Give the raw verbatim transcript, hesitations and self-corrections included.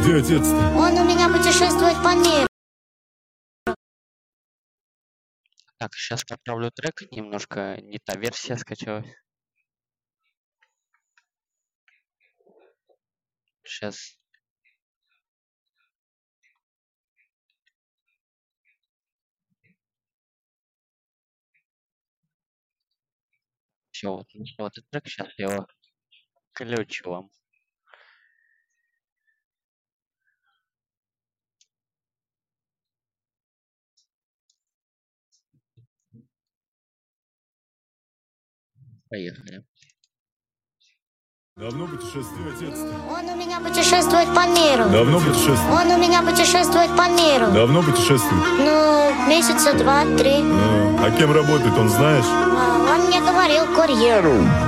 Где отец-то? Он у меня путешествует по миру. Так, сейчас поправлю трек. Немножко не та версия скачалась. Сейчас. Все, вот нашел этот трек. Сейчас я его включу вам. Поехали. Давно путешествует отец-то? Он у меня путешествует по миру. Давно путешествует? Он у меня путешествует по миру. Давно путешествует? Ну, месяца два-три. А, а кем работает, он знаешь? А, Он мне говорил курьером.